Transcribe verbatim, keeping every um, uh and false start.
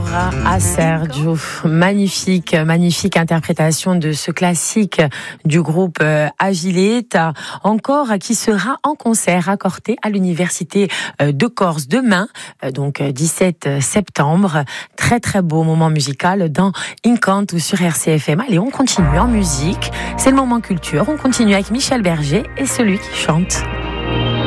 à Sergio. Magnifique, magnifique interprétation de ce classique du groupe Agilette. Encore qui sera en concert à Corté à l'université de Corse demain, donc dix-sept septembre. Très très beau moment musical dans Incanto sur R C F M. Allez, on continue en musique. C'est le moment culture. On continue avec Michel Berger et celui qui chante.